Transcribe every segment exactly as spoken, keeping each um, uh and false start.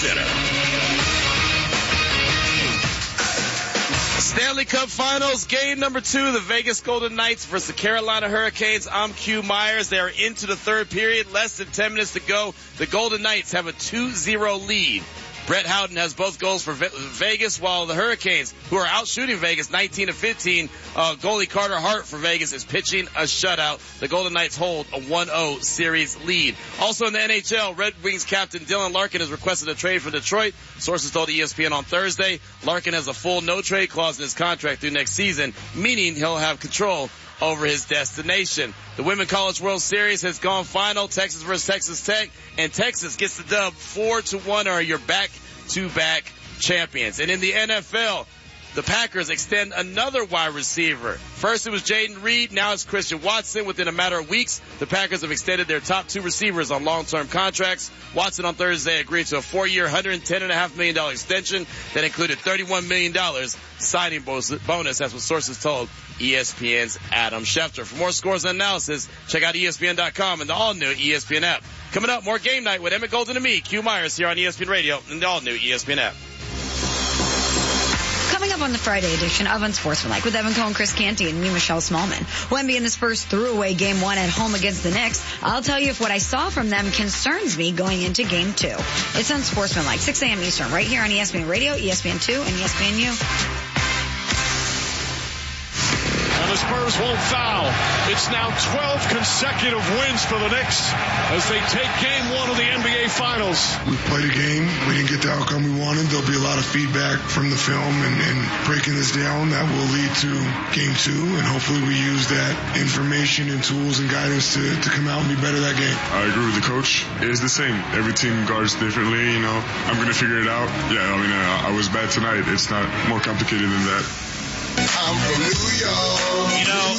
Center. Stanley Cup Finals, game number two, the Vegas Golden Knights versus the Carolina Hurricanes. I'm Q Myers. They are into the third period, less than ten minutes to go. The Golden Knights have a two zero lead. Brett Howden has both goals for Vegas, while the Hurricanes, who are out shooting Vegas nineteen to fifteen, uh, goalie Carter Hart for Vegas is pitching a shutout. The Golden Knights hold a one oh series lead. Also in the N H L, Red Wings captain Dylan Larkin has requested a trade for Detroit. Sources told E S P N on Thursday. Larkin has a full no-trade clause in his contract through next season, meaning he'll have control over his destination. The Women's College World Series has gone final. Texas versus Texas Tech, and Texas gets the dub four to one, or your back-to-back champions. And in the N F L, the Packers extend another wide receiver. First it was Jaden Reed, now it's Christian Watson. Within a matter of weeks, the Packers have extended their top two receivers on long-term contracts. Watson on Thursday agreed to a four-year, one hundred ten point five million dollars extension that included thirty-one million dollars signing bonus. That's what sources told E S P N's Adam Schefter. For more scores and analysis, check out E S P N dot com and the all-new E S P N app. Coming up, more Game Night with Emmett Golden and me, Q Myers, here on E S P N Radio and the all-new E S P N app. Coming up on the Friday edition of Unsportsmanlike with Evan Cohen, Chris Canty, and me, Michelle Smallman. Wemby and the Spurs threw away game one at home against the Knicks. I'll tell you if what I saw from them concerns me going into game two. It's Unsportsmanlike, six a.m. Eastern, right here on E S P N Radio, E S P N two, and E S P N U. And the Spurs won't foul. It's now twelve consecutive wins for the Knicks as they take game one of the N B A Finals. We played a game. We didn't get the outcome we wanted. There'll be a lot of feedback from the film and, and breaking this down. That will lead to game two, and hopefully we use that information and tools and guidance to, to come out and be better that game. I agree with the coach. It's the same. Every team guards differently, you know. I'm going to figure it out. Yeah, I mean, uh, I was bad tonight. It's not more complicated than that. I'm from New York. You know,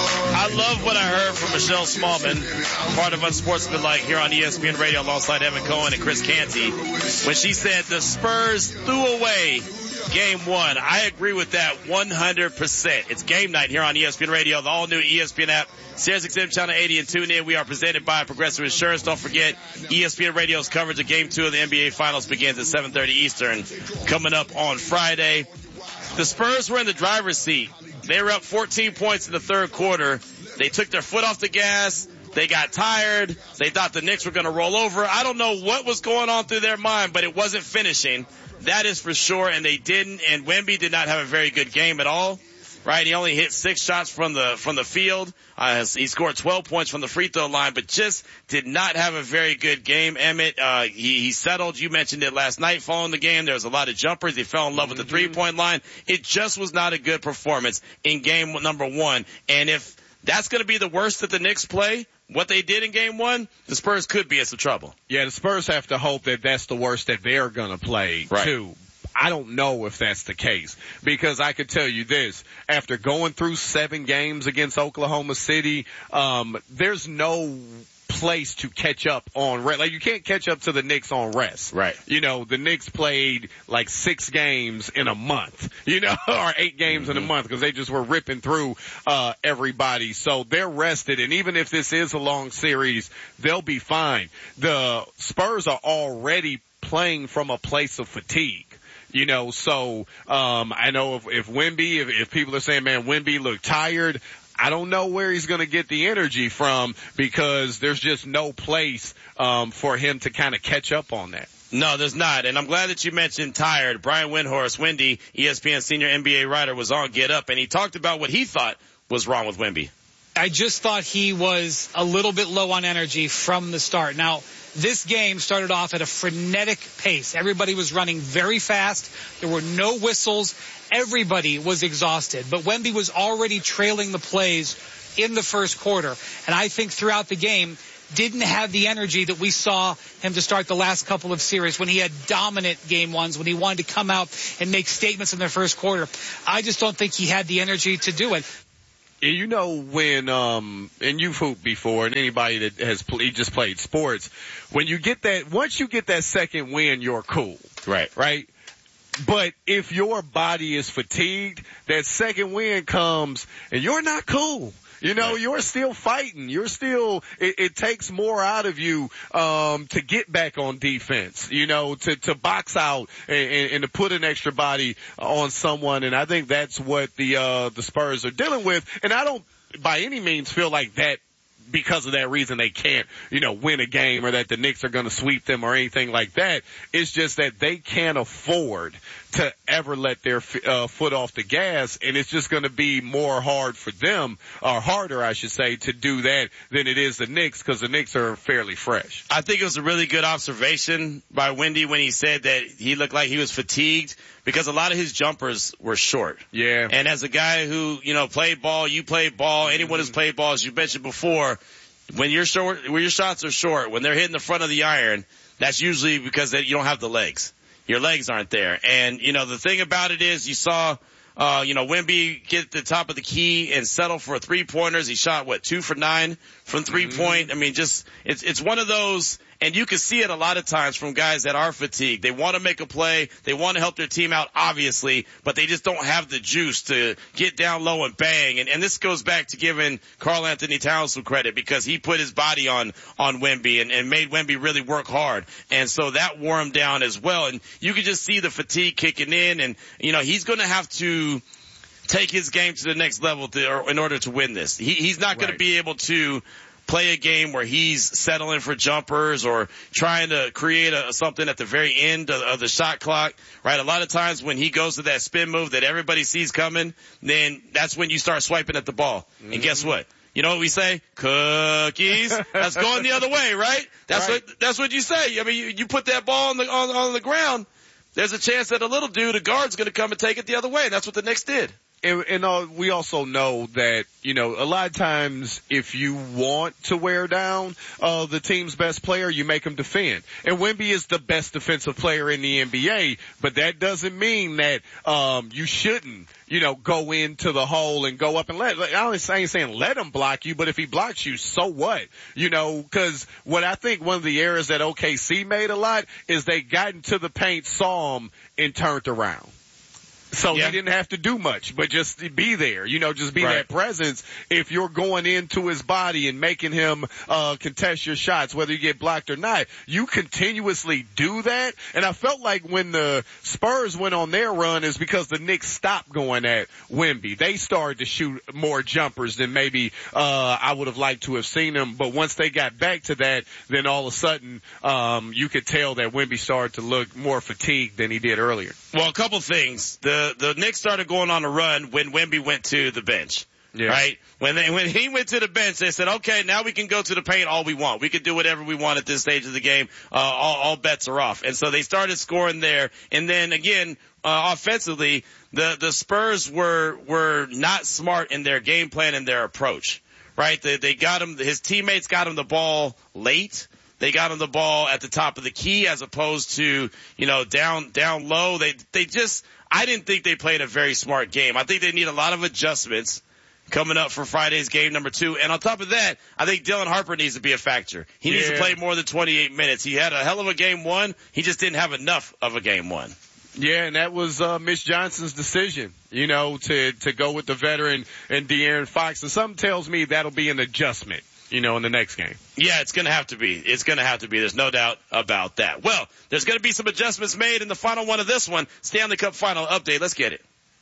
I love what I heard from Michelle Smallman, part of Unsportsmanlike here on E S P N Radio alongside Evan Cohen and Chris Canty, when she said the Spurs threw away game one. I agree with that one hundred percent. It's game night here on E S P N Radio, the all-new E S P N app, Sirius X M Channel eighty, and tune in. We are presented by Progressive Insurance. Don't forget, E S P N Radio's coverage of game two of the N B A Finals begins at seven thirty Eastern, coming up on Friday. The Spurs were in the driver's seat. They were up fourteen points in the third quarter. They took their foot off the gas. They got tired. They thought the Knicks were going to roll over. I don't know what was going on through their mind, but it wasn't finishing. That is for sure, and they didn't. And Wemby did not have a very good game at all. Right? He only hit six shots from the from the field. Uh, he scored twelve points from the free throw line, but just did not have a very good game. Emmett, uh, he, he settled. You mentioned it last night following the game. There was a lot of jumpers. He fell in love with the three-point line. It just was not a good performance in game number one. And if that's going to be the worst that the Knicks play, what they did in game one, the Spurs could be in some trouble. Yeah, the Spurs have to hope that that's the worst that they're going to play, right, too. I don't know if that's the case, because I could tell you this, after going through seven games against Oklahoma City, um, there's no place to catch up on rest. Like, you can't catch up to the Knicks on rest. Right. You know, the Knicks played like six games in a month, you know, or eight games mm-hmm. in a month, because they just were ripping through, uh, everybody. So they're rested. And even if this is a long series, they'll be fine. The Spurs are already playing from a place of fatigue. You know, so, um, I know if, if Wemby, if, if people are saying, man, Wemby looked tired, I don't know where he's going to get the energy from, because there's just no place, um, for him to kind of catch up on that. No, there's not. And I'm glad that you mentioned tired. Brian Windhorst, Wendy, E S P N senior N B A writer, was on Get Up, and he talked about what he thought was wrong with Wemby. I just thought he was a little bit low on energy from the start. Now, this game started off at a frenetic pace. Everybody was running very fast. There were no whistles. Everybody was exhausted. But Wemby was already trailing the plays in the first quarter. And I think throughout the game, didn't have the energy that we saw him to start the last couple of series when he had dominant game ones, when he wanted to come out and make statements in the first quarter. I just don't think he had the energy to do it. You know, when, um, and you've hooped before, and anybody that has pl- just played sports, when you get that, once you get that second win, you're cool. Right. Right? But if your body is fatigued, that second win comes and you're not cool. You know, right. you're still fighting. You're still, it, it takes more out of you, um, to get back on defense, you know, to, to box out and, and, and to put an extra body on someone. And I think that's what the, uh, the Spurs are dealing with. And I don't by any means feel like that because of that reason they can't, you know, win a game or that the Knicks are going to sweep them or anything like that. It's just that they can't afford to ever let their uh, foot off the gas, and it's just going to be more hard for them, or harder, I should say, to do that than it is the Knicks, because the Knicks are fairly fresh. I think it was a really good observation by Wendy when he said that he looked like he was fatigued because a lot of his jumpers were short. Yeah. And as a guy who, you know, played ball, you played ball, anyone who's played ball, as you mentioned before, when your short, when your shots are short, when they're hitting the front of the iron, that's usually because that you don't have the legs. Your legs aren't there. And, you know, the thing about it is you saw, uh, you know, Wemby get the top of the key and settle for three pointers. He shot, what, two for nine from three mm-hmm. point? I mean, just, it's, it's one of those, and you can see it a lot of times from guys that are fatigued. They want to make a play. They want to help their team out, obviously, but they just don't have the juice to get down low and bang. And, and this goes back to giving Karl Anthony Towns some credit because he put his body on, on Wemby and, and made Wemby really work hard. And so that wore him down as well. And you could just see the fatigue kicking in. And, you know, he's going to have to take his game to the next level to, or, in order to win this. He, he's not going right. to be able to play a game where he's settling for jumpers or trying to create a, something at the very end of, of the shot clock, right? A lot of times when he goes to that spin move that everybody sees coming, then that's when you start swiping at the ball. Mm-hmm. And guess what? You know what we say? Cookies. That's going the other way, right? That's right. what, that's what you say. I mean, you, you put that ball on the, on, on the ground, there's a chance that a little dude, a guard's going to come and take it the other way. And that's what the Knicks did. And, and uh, we also know that, you know, a lot of times if you want to wear down uh, the team's best player, you make them defend. And Wemby is the best defensive player in the N B A, but that doesn't mean that um, you shouldn't, you know, go into the hole and go up and let, I ain't saying let him block you, but if he blocks you, so what? You know, because what I think one of the errors that O K C made a lot is they got into the paint, saw him, and turned around. So yeah. he didn't have to do much, but just be there, you know, just be right. that presence. If you're going into his body and making him, uh, contest your shots, whether you get blocked or not, you continuously do that. And I felt like when the Spurs went on their run is because the Knicks stopped going at Wemby. They started to shoot more jumpers than maybe, uh, I would have liked to have seen them. But once they got back to that, then all of a sudden, um, you could tell that Wemby started to look more fatigued than he did earlier. Well, a couple things. The the Knicks started going on a run when Wemby went to the bench. Yeah. Right? When they, when he went to the bench, they said, okay, now we can go to the paint all we want. We can do whatever we want at this stage of the game. Uh, all, all bets are off. And so they started scoring there. And then again, uh, offensively, the, the Spurs were, were not smart in their game plan and their approach. Right? They, they got him, his teammates got him the ball late. They got him the ball at the top of the key as opposed to, you know, down, down low. They, they just, I didn't think they played a very smart game. I think they need a lot of adjustments coming up for Friday's game number two. And on top of that, I think Dylan Harper needs to be a factor. He yeah. needs to play more than twenty-eight minutes. He had a hell of a game one. He just didn't have enough of a game one. Yeah, and that was uh, Mitch Johnson's decision, you know, to, to go with the veteran and De'Aaron Fox. And something tells me that'll be an adjustment, you know, in the next game. Yeah, it's going to have to be. It's going to have to be. There's no doubt about that. Well, there's going to be some adjustments made in the final one of this one. Stanley Cup final update. Let's get it.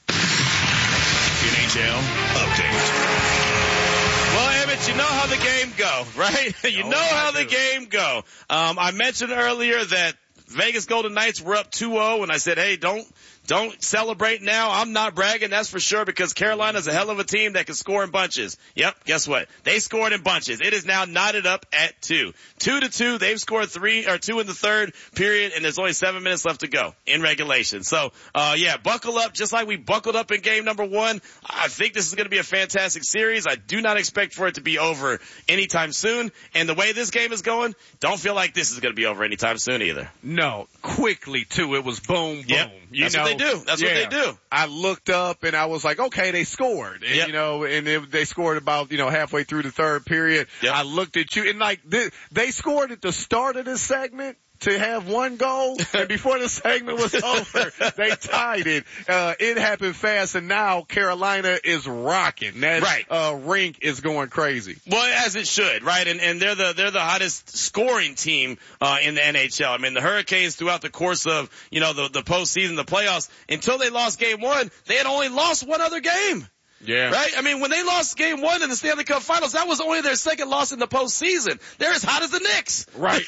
N H L update. Well, Emmett, you know how the game go, right? you know oh, how the game go. Um, I mentioned earlier that Vegas Golden Knights were up two oh, and I said, hey, don't Don't celebrate now. I'm not bragging, that's for sure, because Carolina's a hell of a team that can score in bunches. Yep, guess what? They scored in bunches. It is now knotted up at two. Two to two. They've scored three or two in the third period, and there's only seven minutes left to go in regulation. So, uh, yeah, buckle up just like we buckled up in game number one. I think this is going to be a fantastic series. I do not expect for it to be over anytime soon. And the way this game is going, don't feel like this is going to be over anytime soon either. No, quickly too. It was boom, boom. Yep. You That's know, what they do. That's yeah. what they do. I looked up and I was like, okay, they scored. And, yep. you know, and it, they scored about, you know, halfway through the third period. Yep. I looked at you and like, they, they scored at the start of this segment. to have one goal, and before the segment was over, they tied it. Uh, it happened fast, and now Carolina is rocking. That right. uh, rink is going crazy. Well, as it should, right? And and they're the they're the hottest scoring team uh, in the N H L. I mean, the Hurricanes throughout the course of you know the the postseason, the playoffs, until they lost Game One, they had only lost one other game. Yeah. Right? I mean, when they lost Game One in the Stanley Cup Finals, that was only their second loss in the postseason. They're as hot as the Knicks. Right.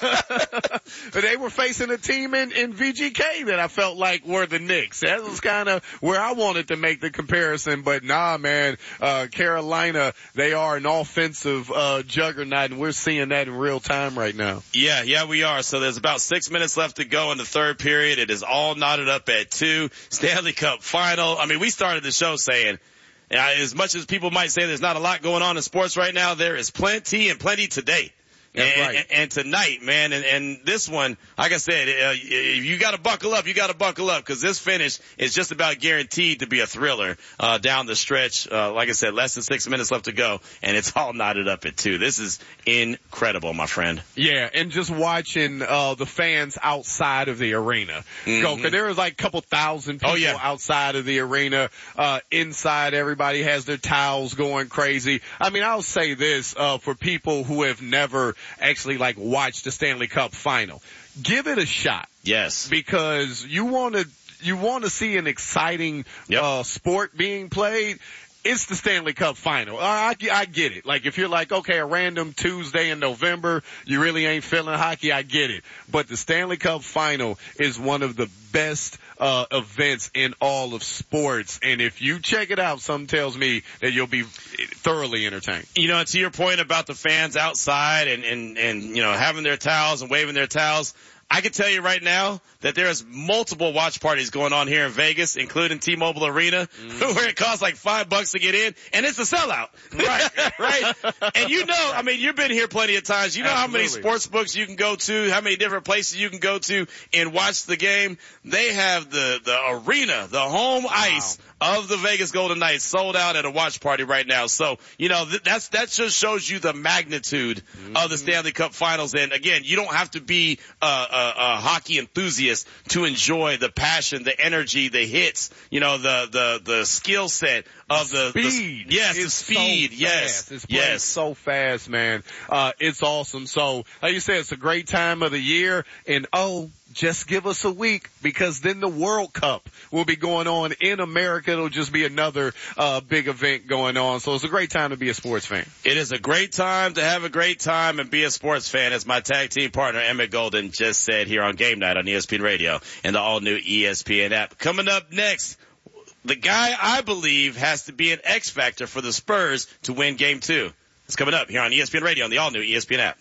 But they were facing a team in, in V G K that I felt like were the Knicks. That was kind of where I wanted to make the comparison. But nah, man, uh, Carolina, they are an offensive, uh, juggernaut, and we're seeing that in real time right now. Yeah, yeah, we are. So there's about six minutes left to go in the third period. It is all knotted up at two. Stanley Cup Final. I mean, we started the show saying, Uh, as much as people might say there's not a lot going on in sports right now, there is plenty and plenty today. That's and, right. and, and tonight, man, and, and this one, like I said, uh, you got to buckle up. You got to buckle up because this finish is just about guaranteed to be a thriller uh, down the stretch. Uh, like I said, less than six minutes left to go, and it's all knotted up at two. This is incredible, my friend. Yeah, and just watching uh the fans outside of the arena Mm-hmm. go, because there was like a couple thousand people Oh, yeah. outside of the arena. Uh inside, everybody has their towels going crazy. I mean, I'll say this uh for people who have never actually like watched the Stanley Cup Final, give it a shot. Yes. Because you want to you want to see an exciting Yep. uh sport being played. It's the Stanley Cup Final. I, I get it. Like, if you're like, okay, a random Tuesday in November, you really ain't feeling hockey, I get it. But the Stanley Cup Final is one of the best uh events in all of sports. And if you check it out, something tells me that you'll be thoroughly entertained. You know, to your point about the fans outside and, and, and, you know, having their towels and waving their towels, I can tell you right now that there's multiple watch parties going on here in Vegas, including T-Mobile Arena, mm. where it costs like five bucks to get in, and it's a sellout. Right, right. And you know, I mean, you've been here plenty of times. You know Absolutely. How many sports books you can go to, how many different places you can go to and watch the game. They have the, the arena, the home wow. ice of the Vegas Golden Knights sold out at a watch party right now. So, you know, th- that's, that just shows you the magnitude mm-hmm. of the Stanley Cup Finals. And again, you don't have to be a, a, a hockey enthusiast to enjoy the passion, the energy, the hits, you know, the, the, the skill set of the speed. The, yes, it's the speed. So yes. It's yes. so fast, man. Uh, it's awesome. So, like you said, it's a great time of the year. And oh, just give us a week because then the World Cup will be going on in America. It'll just be another uh big event going on. So it's a great time to be a sports fan. It is a great time to have a great time and be a sports fan, as my tag team partner Emmett Golden just said here on Game Night on E S P N Radio and the all-new E S P N app. Coming up next, the guy I believe has to be an X factor for the Spurs to win Game Two. It's coming up here on E S P N Radio on the all-new E S P N app.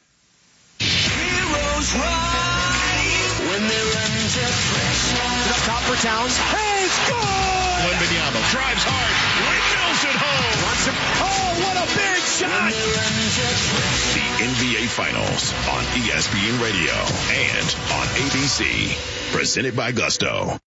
Heroes rise when they're under pressure. Up top for Towns. Hey, score! Wembanyama drives hard, windmills it home. Johnson. Oh, what a big shot! The N B A Finals on E S P N Radio and on A B C. Presented by Gusto.